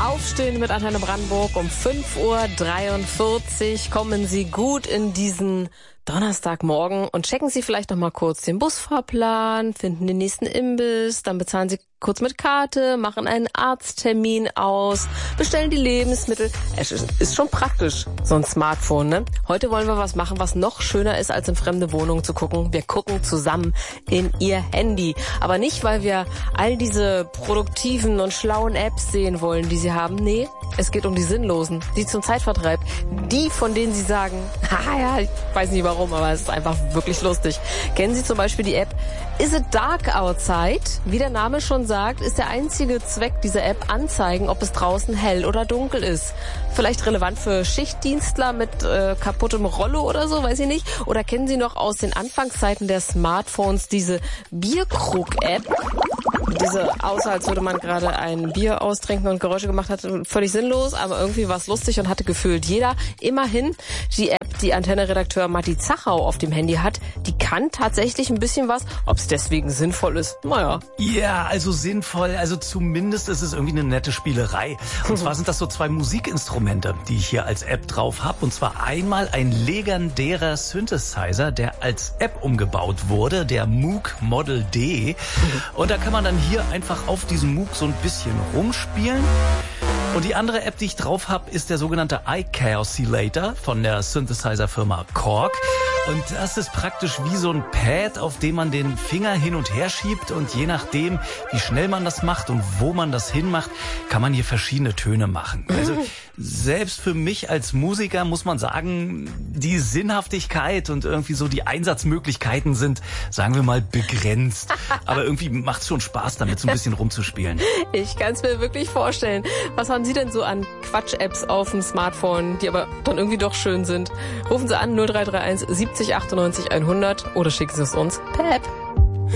Aufstehen mit Antenne Brandenburg um 5:43 Uhr. Kommen Sie gut in diesen Donnerstagmorgen und checken Sie vielleicht noch mal kurz den Busfahrplan, finden den nächsten Imbiss, dann bezahlen Sie kurz mit Karte, machen einen Arzttermin aus, bestellen die Lebensmittel. Es ist schon praktisch, so ein Smartphone, ne? Heute wollen wir was machen, was noch schöner ist, als in fremde Wohnungen zu gucken. Wir gucken zusammen in Ihr Handy. Aber nicht, weil wir all diese produktiven und schlauen Apps sehen wollen, die Sie haben. Nee, es geht um die sinnlosen, die zum Zeitvertreib. Die, von denen Sie sagen, haha, ja, ich weiß nicht warum, aber es ist einfach wirklich lustig. Kennen Sie zum Beispiel die App Is It Dark Outside? Wie der Name schon sagt, ist der einzige Zweck dieser App anzeigen, ob es draußen hell oder dunkel ist. Vielleicht relevant für Schichtdienstler mit kaputtem Rollo oder so, weiß ich nicht. Oder kennen Sie noch aus den Anfangszeiten der Smartphones diese Bierkrug-App? Diese aussah, als würde man gerade ein Bier austrinken und Geräusche gemacht hat. Völlig sinnlos, aber irgendwie war es lustig und hatte gefühlt jeder. Immerhin, die App, die Antenne-Redakteur Matti Zachau auf dem Handy hat, die kann tatsächlich ein bisschen was. Ob es deswegen sinnvoll ist, naja. Ja, also sinnvoll, also zumindest ist es irgendwie eine nette Spielerei. Und zwar sind das so zwei Musikinstrumente, die ich hier als App drauf habe. Und zwar einmal ein legendärer Synthesizer, der als App umgebaut wurde, der Moog Model D. Und da kann man dann hier einfach auf diesem Moog so ein bisschen rumspielen. Und die andere App, die ich drauf habe, ist der sogenannte iCalculator von der Synthesizer-Firma Korg. Und das ist praktisch wie so ein Pad, auf dem man den Finger hin und her schiebt. Und je nachdem, wie schnell man das macht und wo man das hinmacht, kann man hier verschiedene Töne machen. Also selbst für mich als Musiker muss man sagen, die Sinnhaftigkeit und irgendwie so die Einsatzmöglichkeiten sind, sagen wir mal, begrenzt. Aber irgendwie macht es schon Spaß, damit so ein bisschen rumzuspielen. Ich kann es mir wirklich vorstellen. Was haben Sie denn so an Quatsch-Apps auf dem Smartphone, die aber dann irgendwie doch schön sind? Rufen Sie an 0331 70 98 100 oder schicken Sie es uns per App.